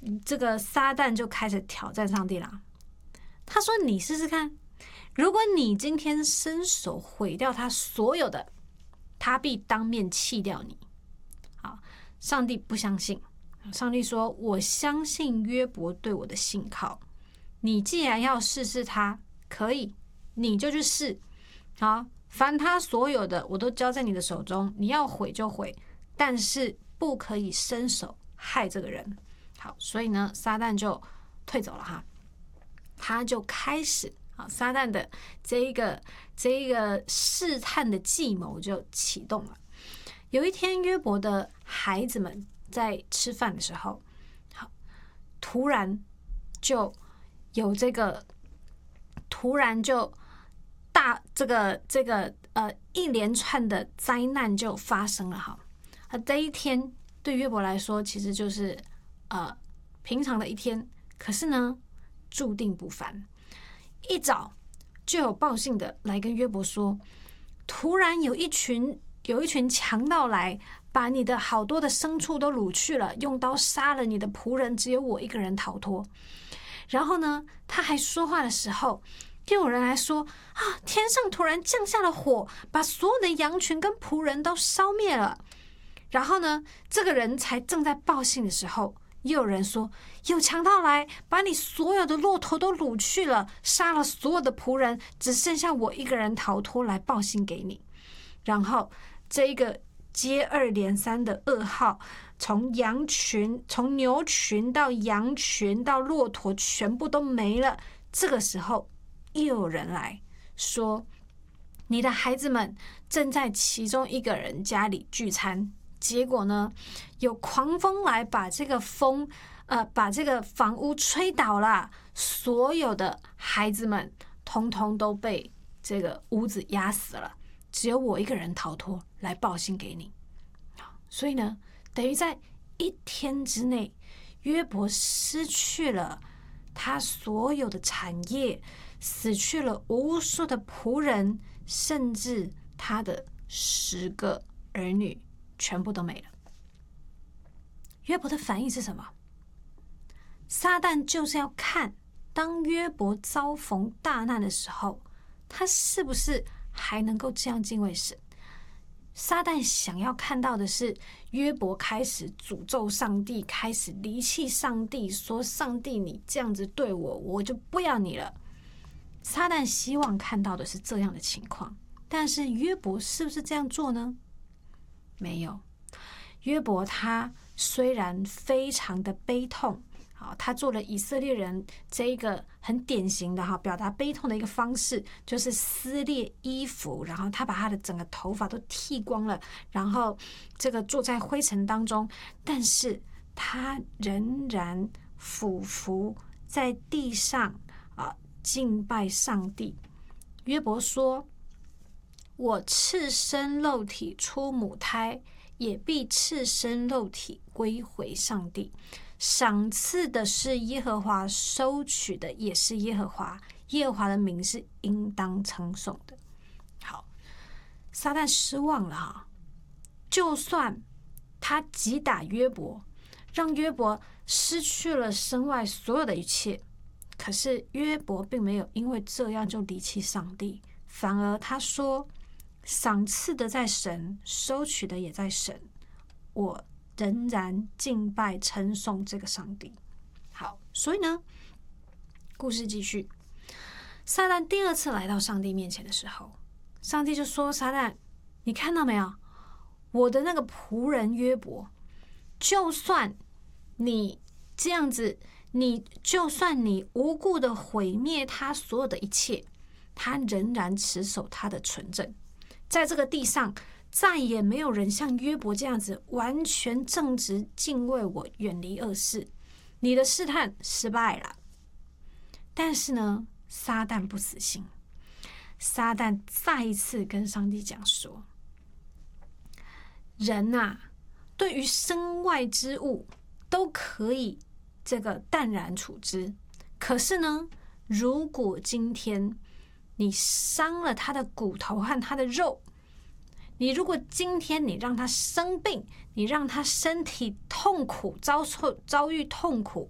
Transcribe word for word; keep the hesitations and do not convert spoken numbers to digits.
这个撒旦就开始挑战上帝了。他说：“你试试看，如果你今天伸手毁掉他所有的，他必当面弃掉你。”好，上帝不相信。上帝说：“我相信约伯对我的信靠。你既然要试试他，可以，你就去试。好，凡他所有的，我都交在你的手中，你要毁就毁，但是不可以伸手害这个人。”好，所以呢，撒旦就退走了哈，他就开始啊，撒旦的这一个这一个试探的计谋就启动了。有一天，约伯的孩子们在吃饭的时候，好，突然就有这个，突然就大这个这个呃一连串的灾难就发生了哈。啊，这一天对约伯来说，其实就是呃平常的一天，可是呢，注定不凡。一早就有报信的来跟约伯说，突然有一群有一群强盗来，把你的好多的牲畜都掳去了，用刀杀了你的仆人，只有我一个人逃脱。然后呢，他还说话的时候，又有人来说啊，天上突然降下了火，把所有的羊群跟仆人都烧灭了。然后呢，这个人才正在报信的时候，又有人说有强盗来，把你所有的骆驼都掳去了，杀了所有的仆人，只剩下我一个人逃脱，来报信给你。然后这一个接二连三的噩耗，从羊群，从牛群到羊群到骆驼，全部都没了。这个时候又有人来说，你的孩子们正在其中一个人家里聚餐，结果呢，有狂风来把这个风，呃，把这个房屋吹倒了，所有的孩子们通通都被这个屋子压死了，只有我一个人逃脱，来报信给你。所以呢，等于在一天之内，约伯失去了他所有的产业，死去了无数的仆人，甚至他的十个儿女全部都没了。约伯的反应是什么？撒旦就是要看，当约伯遭逢大难的时候，他是不是还能够这样敬畏神。撒旦想要看到的是约伯开始诅咒上帝，开始离弃上帝，说上帝你这样子对我，我就不要你了。撒旦希望看到的是这样的情况，但是约伯是不是这样做呢？没有。约伯他虽然非常的悲痛，好，他做了以色列人这一个很典型的哈表达悲痛的一个方式，就是撕裂衣服，然后他把他的整个头发都剃光了，然后这个坐在灰尘当中，但是他仍然俯伏在地上啊敬拜上帝。约伯说：“我赤身肉体出母胎，也必赤身肉体归回上帝。赏赐的是耶和华，收取的也是耶和华。耶和华的名是应当称颂的。”好，撒旦失望了哈。就算他击打约伯，让约伯失去了身外所有的一切，可是约伯并没有因为这样就离弃上帝，反而他说：“赏赐的在神，收取的也在神，我仍然敬拜称颂这个上帝。”好，所以呢，故事继续。撒旦第二次来到上帝面前的时候，上帝就说：“撒旦，你看到没有？我的那个仆人约伯，就算你这样子，你就算你无故的毁灭他所有的一切，他仍然持守他的纯正。在这个地上，再也没有人像约伯这样子完全正直，敬畏我，远离恶事。你的试探失败了。”但是呢，撒旦不死心，撒旦再一次跟上帝讲说：“人啊，对于身外之物都可以这个淡然处之，可是呢，如果今天你伤了他的骨头和他的肉，你如果今天你让他生病，你让他身体痛苦，遭受遭遇痛苦，